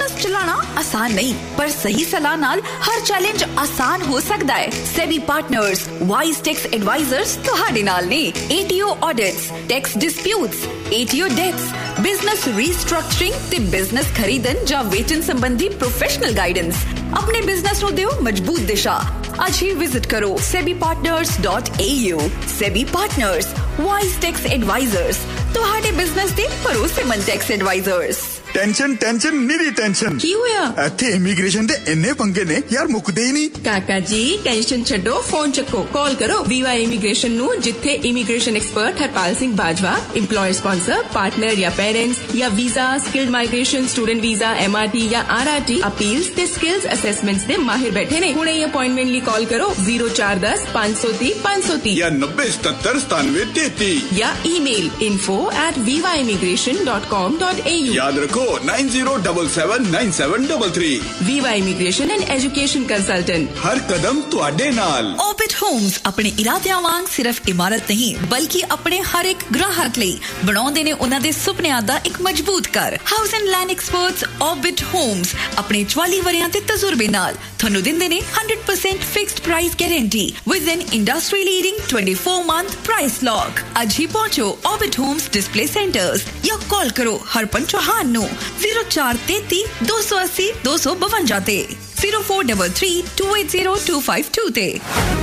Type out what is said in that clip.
Business चलाना आसान नहीं, पर सही सलाह नाल हर चैलेंज आसान हो सकता है। SEBI partners wise tax advisers तुहाडे नाल ने। ATO audits, tax disputes, ATO deaths, business restructuring ते बिजनेस खरीदन जा वेचन संबंधी प्रोफेशनल गाइडेंस। अपने बिजनेस नु दियो मजबूत दिशा। आज ही विजिट करो sebipartners.au। SEBI partners wise tax advisers तुहाडे बिजनेस दे भरोसेमंद टैक्स एडवाइजर्स। टेंशन निरी टेंशन की होया? इत्थे इमीग्रेशन दे इन्ने पंगे ने यार, मुकदे ही नहीं। काका जी टेंशन छड्डो, फोन चक्को, कॉल करो VY इमीग्रेशन नु, जिथे immigration expert Harpal Singh Bajwa employer sponsor partner या पेरेंट्स या visa, skilled migration, student visa, MRT या RRT अपील्स ते स्किल्स असेसमेंट्स दे माहिर बैठे ने। हुणे ही अपॉइंटमेंट ली कॉल करो 0410 530 530 या 9077 9733 या ईमेल info@vyimmigration.com.au। याद रखो 90779733। VY immigration and education consultant, हर कदम तुहाडे नाल। ऑर्बिट होम्स अपने इरादियां वांग सिर्फ इमारत नहीं, बल्कि अपने हर एक ग्राहक ਲਈ ਬਣਾਉਂਦੇ ਨੇ ਉਹਨਾਂ ਦੇ ਸੁਪਨਿਆਂ ਦਾ ਇੱਕ ਮਜ਼ਬੂਤ ਘਰ। House and land experts orbit homes ਆਪਣੇ 44 ਵਰਿਆਂ ਦੇ ਤਜਰਬੇ ਨਾਲ ਤੁਹਾਨੂੰ ਦਿੰਦੇ ਨੇ 100% fixed price guarantee with N industry leading 24 month price lock. ਅੱਜ ਹੀ ਪਹੁੰਚੋ ऑर्बिट ਹੋਮਸ ਡਿਸਪਲੇ ਸੈਂਟਰਸ ਜਾਂ ਕਾਲ ਕਰੋ ਹਰਪਨ ਚੌਹਾਨ ਨੂੰ 0433 280 252 ਤੇ 0433 280 252 ਤੇ।